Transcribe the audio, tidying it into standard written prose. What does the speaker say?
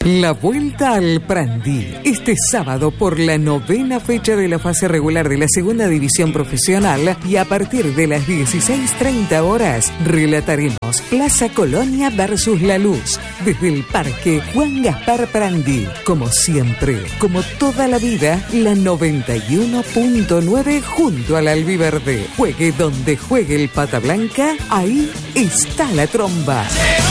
La vuelta al Prandi. Este sábado por la 9ª fecha de la fase regular de la Segunda División Profesional y a partir de las 16:30 horas relataremos Plaza Colonia versus La Luz desde el Parque Juan Gaspar Prandi. Como siempre, como toda la vida, la 91.9 junto al Albiverde. Juegue donde juegue el Pata Blanca, ahí está la tromba.